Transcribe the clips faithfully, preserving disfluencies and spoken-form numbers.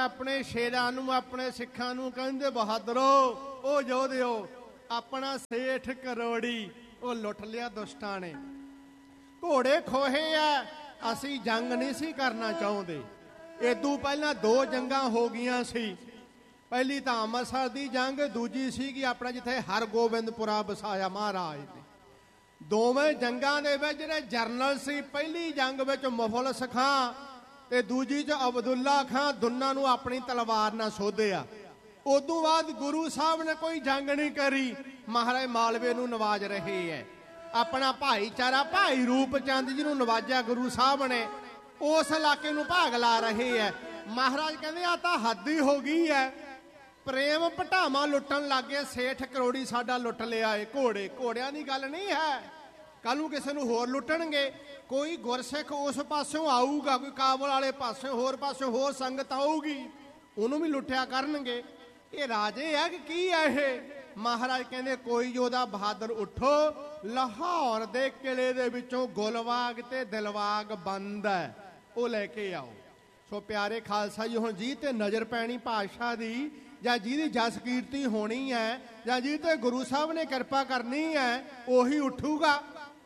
ਆਪਣੇ ਸ਼ੇਰਾਂ ਨੂੰ, ਆਪਣੇ ਸਿੱਖਾਂ ਨੂੰ ਕਹਿੰਦੇ ਬਹਾਦਰੋ ਉਹ ਯੋਧਿਓ, ਆਪਣਾ ਸੇਠ ਕਰੋੜੀ ਉਹ ਲੁੱਟ ਲਿਆ ਦੁਸ਼ਟਾਂ ਨੇ। ਘੋੜੇ ਖੋਹੇ ਆ, ਅਸੀਂ ਜੰਗ ਨਹੀਂ ਸੀ ਕਰਨਾ ਚਾਹੁੰਦੇ। ਇਦੋਂ ਪਹਿਲਾਂ ਦੋ ਜੰਗਾਂ ਹੋ ਗਈਆਂ ਸੀ। ਪਹਿਲੀ ਤਾਂ ਅੰਮ੍ਰਿਤਸਰ ਦੀ ਜੰਗ, ਦੂਜੀ ਸੀਗੀ ਆਪਣਾ ਜਿੱਥੇ ਹਰਗੋਬਿੰਦਪੁਰਾ ਵਸਾਇਆ ਮਹਾਰਾਜ ਨੇ। ਦੋਵੇਂ ਜੰਗਾਂ ਦੇ ਵਿੱਚ ਜਿਹੜੇ ਜਰਨਲ ਸੀ, ਪਹਿਲੀ ਜੰਗ ਵਿੱਚ ਮੁਫਲਿਸ ਖਾਂ ਤੇ ਦੂਜੀ 'ਚ ਅਬਦੁੱਲਾ ਖਾਂ, ਦੋਨਾਂ ਨੂੰ ਆਪਣੀ ਤਲਵਾਰ ਨਾਲ ਸੋਧਿਆ। ਉਦੋਂ ਬਾਅਦ ਗੁਰੂ ਸਾਹਿਬ ਨੇ ਕੋਈ ਜੰਗ ਨਹੀਂ ਕਰੀ, ਮਹਾਰਾਜ ਮਾਲਵੇ ਨੂੰ ਨਵਾਜ ਰਹੇ ਹੈ। ਆਪਣਾ ਭਾਈਚਾਰਾ ਭਾਈ ਰੂਪ ਚੰਦ ਜੀ ਨੂੰ ਨਵਾਜਿਆ ਗੁਰੂ ਸਾਹਿਬ ਨੇ, ਉਸ ਇਲਾਕੇ ਨੂੰ ਭਾਗ ਲਾ ਰਹੇ ਹੈ। ਮਹਾਰਾਜ ਕਹਿੰਦੇ ਆ ਤਾਂ ਹੱਦ ਹੀ ਹੋ ਗਈ ਹੈ, ਪ੍ਰੇਮ ਭਟਾਵਾਂ ਲੁੱਟਣ ਲੱਗੇ, ਸੇਠ ਕਰੋੜੀ ਸਾਡਾ ਲੁੱਟ ਲਿਆ ਏ। ਘੋੜੇ ਘੋੜਿਆਂ ਦੀ ਗੱਲ ਨਹੀਂ ਹੈ, ਕੱਲ ਨੂੰ ਕਿਸੇ ਨੂੰ ਹੋਰ ਲੁੱਟਣਗੇ। ਕੋਈ ਗੁਰਸਿੱਖ ਉਸ ਪਾਸਿਓਂ ਆਊਗਾ, ਕੋਈ ਕਾਬਲ ਵਾਲੇ ਪਾਸੇ, ਹੋਰ ਪਾਸੇ ਹੋਰ ਸੰਗਤ ਆਊਗੀ, ਉਹਨੂੰ ਵੀ ਲੁੱਟਿਆ ਕਰਨਗੇ। ਇਹ ਰਾਜੇ ਹੈ ਕਿ ਕੀ ਹੈ ਇਹ? ਮਹਾਰਾਜ ਕਹਿੰਦੇ ਕੋਈ ਯੋਧਾ ਬਹਾਦਰ ਉੱਠੋ, ਲਾਹੌਰ ਦੇ ਕਿਲੇ ਦੇ ਵਿੱਚੋਂ ਗੁਲਵਾਗ ਤੇ ਦਿਲਵਾਗ ਬੰਦ ਹੈ, ਉਹ ਲੈ ਕੇ ਆਓ। ਸੋ ਪਿਆਰੇ ਖਾਲਸਾ ਜੀ, ਹੁਣ ਜੀ ਤੇ ਨਜ਼ਰ ਪੈਣੀ ਪਾਤਸ਼ਾਹ ਦੀ, ਜਾਂ ਜਿਹਦੀ ਜਸ ਕੀਰਤੀ ਹੋਣੀ ਹੈ, ਜਾਂ ਜਿਹਦੇ ਤੇ ਗੁਰੂ ਸਾਹਿਬ ਨੇ ਕਿਰਪਾ ਕਰਨੀ ਹੈ, ਉਹੀ ਉੱਠੂਗਾ।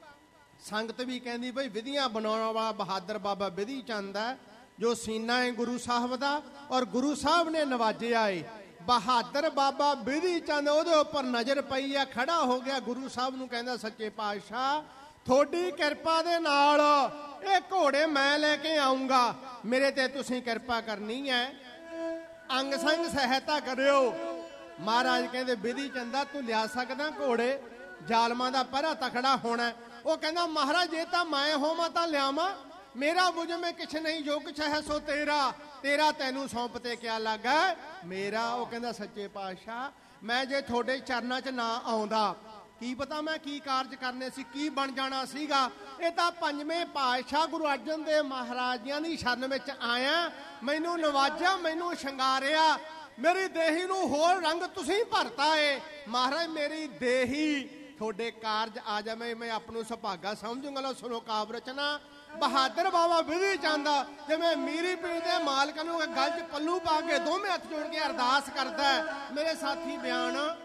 ਸੰਗਤ ਵੀ ਕਹਿੰਦੀ ਬਈ ਵਿਧੀਆਂ ਬਣਾਉਣ ਵਾਲਾ ਬਹਾਦਰ ਬਾਬਾ ਵਿਧੀ ਚੰਦ ਹੈ, ਜੋ ਸੀਨਾ ਹੈ ਗੁਰੂ ਸਾਹਿਬ ਦਾ, ਔਰ ਗੁਰੂ ਸਾਹਿਬ ਨੇ ਨਵਾਜਿਆ ਏ। ਬਹਾਦਰ ਬਾਬਾ ਵਿਧੀ ਚੰਦ, ਉਹਦੇ ਉੱਪਰ ਨਜ਼ਰ ਪਈ ਆ, ਖੜਾ ਹੋ ਗਿਆ, ਗੁਰੂ ਸਾਹਿਬ ਨੂੰ ਕਹਿੰਦਾ ਸੱਚੇ ਪਾਤਸ਼ਾਹ ਤੁਹਾਡੀ ਕਿਰਪਾ ਦੇ ਨਾਲ ਇਹ ਘੋੜੇ ਮੈਂ ਲੈ ਕੇ ਆਉਂਗਾ, ਮੇਰੇ ਤੇ ਤੁਸੀਂ ਕਿਰਪਾ ਕਰਨੀ ਹੈ, ਅੰਗ ਸੰਗ ਸਹਾਇਤਾ ਕਰਿਓ। ਮਹਾਰਾਜ ਕਹਿੰਦੇ ਵਿਧੀ ਚੰਦਾ ਤੂੰ ਲਿਆ ਸਕਦਾ ਘੋੜੇ, ਜ਼ਾਲਮਾਂ ਦਾ ਪਹਿਰਾ ਤਕੜਾ ਹੋਣਾ। ਉਹ ਕਹਿੰਦਾ ਮਹਾਰਾਜ ਜੇ ਤਾਂ ਮੈਂ ਹੋਵਾਂ ਤਾਂ ਲਿਆਵਾਂ, ਮੇਰਾ ਬੁਝਮੇ ਕਿਛ ਨਹੀਂ, ਜੋ ਕੁਛ ਹੈ ਸੋ ਤੇਰਾ, ਤੇਰਾ ਤੈਨੂੰ ਸੌਂਪ ਤੇ ਕਿਆ ਲੱਗਾ ਮੇਰਾ। ਉਹ ਕਹਿੰਦਾ ਸੱਚੇ ਪਾਤਸ਼ਾਹ ਮੈਂ ਜੇ ਤੁਹਾਡੇ ਚਰਨਾਂ 'ਚ ਨਾ ਆਉਂਦਾ, ਕੀ ਪਤਾ ਮੈਂ ਕੀ ਕਾਰਜ ਕਰਨੇ ਸੀ, ਕੀ ਬਣ ਜਾਣਾ ਸੀਗਾ। ਇਹ ਤਾਂ ਪੰਜਵੇਂ ਪਾਤਸ਼ਾਹ ਗੁਰੂ ਅਰਜਨ ਦੇਵ ਮਹਾਰਾਜਿਆਂ ਦੀ ਸ਼ਰਨ ਵਿੱਚ ਆਇਆ, ਮੈਨੂੰ ਨਵਾਜਿਆ, ਮੈਨੂੰ ਸ਼ਿੰਗਾਰਿਆ, ਮੇਰੀ ਦੇਹੀ ਨੂੰ ਹੋਰ ਰੰਗ ਤੁਸੀਂ ਭਰਤਾ ਏ। ਮਹਾਰਾਜ ਮੇਰੀ ਦੇਹੀ ਤੁਹਾਡੇ ਕਾਰਜ ਆ ਜਾਵੇ, ਮੈਂ ਆਪ ਨੂੰ ਸੁਭਾਗਾ ਸਮਝੂੰਗਾ। ਲਓ ਸੁਣੋ ਕਾਵਿ ਰਚਨਾ। ਬਹਾਦਰ ਬਾਬਾ ਵਿਧੀ ਚੰਦ ਜਿਵੇਂ ਮੀਰੀ ਪੀਰ ਦੇ ਮਾਲਕ ਨੂੰ ਗਲ 'ਚ ਪੱਲੂ ਪਾ ਕੇ ਦੋਵੇਂ ਹੱਥ ਜੋੜ ਕੇ ਅਰਦਾਸ ਕਰਦਾ, ਮੇਰੇ ਸਾਥੀ ਬਿਆਨ